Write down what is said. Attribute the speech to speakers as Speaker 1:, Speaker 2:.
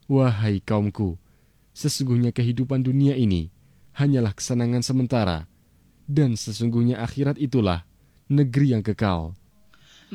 Speaker 1: Wahai kaumku, sesungguhnya kehidupan dunia ini hanyalah kesenangan sementara, dan sesungguhnya akhirat itulah negeri yang kekal.